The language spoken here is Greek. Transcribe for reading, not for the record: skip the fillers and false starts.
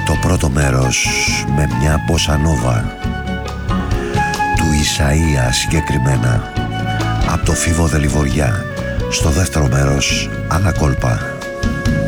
Το πρώτο μέρος με μια μποσανόβα του Ισαΐα συγκεκριμένα, από το Φίβο Δελιβοριά. Στο δεύτερο μέρος άλλα κόλπα